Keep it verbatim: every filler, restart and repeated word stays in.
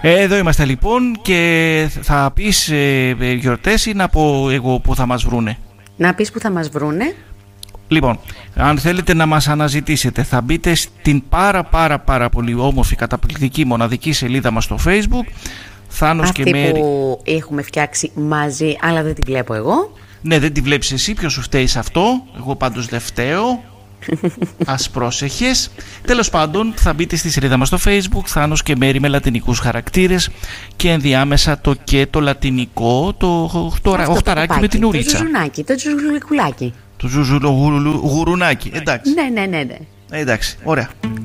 Εδώ είμαστε λοιπόν και θα πεις ε, γιορτές ή να πω εγώ που θα μας βρούνε? Να πεις που θα μας βρούνε. Λοιπόν, αν θέλετε να μας αναζητήσετε θα μπείτε στην πάρα πάρα πάρα πολύ όμορφη, καταπληκτική, μοναδική σελίδα μας στο Facebook, Θάνος αυτή και Μέρη. Που έχουμε φτιάξει μαζί, αλλά δεν τη βλέπω εγώ. Ναι, δεν τη βλέπεις εσύ, ποιος σου φταίει σε αυτό? Εγώ πάντως δεν φταίω. Ας πρόσεχες. Τέλος πάντων, θα μπείτε στη σελίδα μας στο Facebook, Θάνος και Μέρη με λατινικούς χαρακτήρες και ενδιάμεσα το και το λατινικό, το οχταράκι με την ουρίτσα. Το ζουζουνάκι, το ζουζουλικουλάκι. Το ζουζουλογουρουνάκι, εντάξει. Ναι, ναι, ναι, ναι. Εντάξει, ωραία.